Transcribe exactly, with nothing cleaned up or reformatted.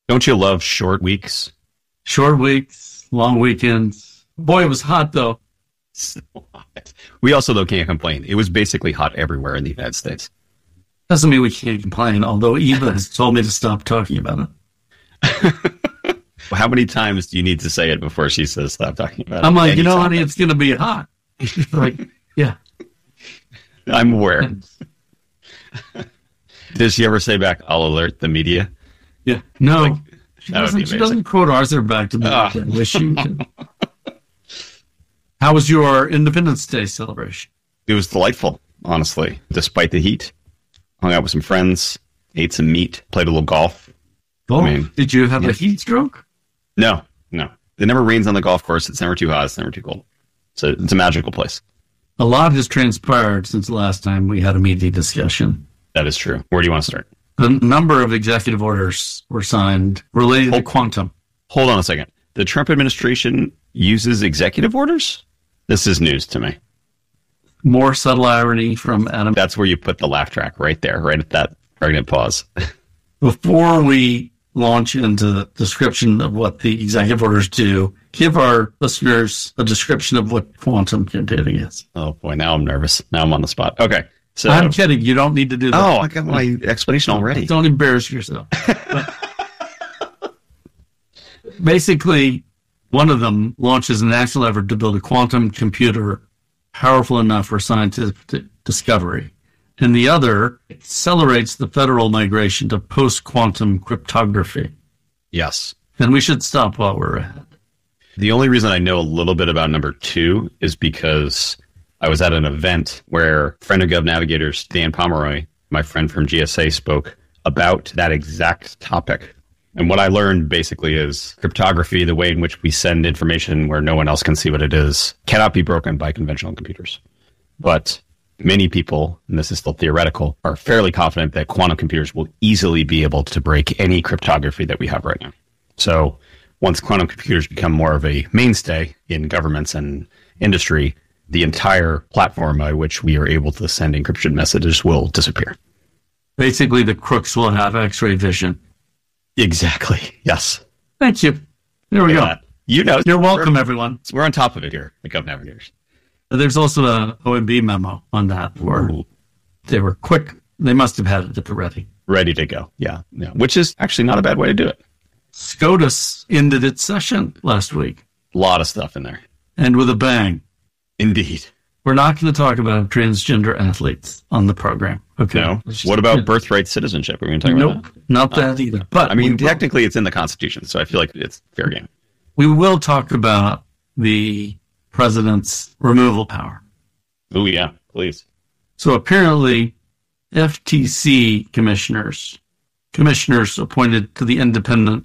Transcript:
Don't you love short weeks? Short weeks, long weekends. Boy, it was hot, though. So hot. We also, though, can't complain. It was basically hot everywhere in the United States. Doesn't mean we can't complain, although Eva has told me to stop talking about it. How many times do you need to say it before she says stop talking about it? I'm like, you know, honey, it's going to be hot. Like, yeah. I'm aware. Does she ever say back, I'll alert the media? Yeah. No. Like, she, doesn't, she doesn't quote Arthur back to me. Uh. I wish she could. How was your Independence Day celebration? It was delightful, honestly, despite the heat. Hung out with some friends, ate some meat, played a little golf. Oh, I mean, did you have yeah. a heat stroke? No, no. It never rains on the golf course. It's never too hot. It's never too cold. So it's a magical place. A lot has transpired since the last time we had a meaty discussion. That is true. Where do you want to start? A number of executive orders were signed related hold, to quantum. Hold on a second. The Trump administration uses executive orders? This is news to me. More subtle irony from Adam. That's where you put the laugh track, right there, right at that pregnant pause. Before we launch into the description of what the executive orders do, give our listeners a description of what quantum computing is. Oh, boy, now I'm nervous. Now I'm on the spot. Okay. So, I'm kidding. You don't need to do that. Oh, I got my explanation already. Don't embarrass yourself. Basically, one of them launches a national effort to build a quantum computer powerful enough for scientific discovery. And the other accelerates the federal migration to post-quantum cryptography. Yes. And we should stop while we're ahead. The only reason I know a little bit about number two is because I was at an event where friend of Gov Navigators, Dan Pomeroy, my friend from G S A, spoke about that exact topic. And what I learned basically is cryptography, the way in which we send information where no one else can see what it is, cannot be broken by conventional computers. But many people, and this is still theoretical, are fairly confident that quantum computers will easily be able to break any cryptography that we have right now. So once quantum computers become more of a mainstay in governments and industry, the entire platform by which we are able to send encryption messages will disappear. Basically, the crooks will have X-ray vision. Exactly. Yes. Thank you. There we go. You know. You're welcome, everyone. We're on top of it here at Gov Navigators. There's also a O M B memo on that where Ooh. They were quick. They must have had it ready. Ready to go. Yeah. yeah. Which is actually not a bad way to do it. SCOTUS ended its session last week. A lot of stuff in there. And with a bang. Indeed. We're not going to talk about transgender athletes on the program. Okay. No. What about birthright citizenship? Are we going to talk nope, about that? Not that uh, either. But I mean, technically it's in the Constitution, so I feel like it's fair game. We will talk about the president's removal power. Oh, yeah. Please. So apparently F T C commissioners, commissioners appointed to the Independent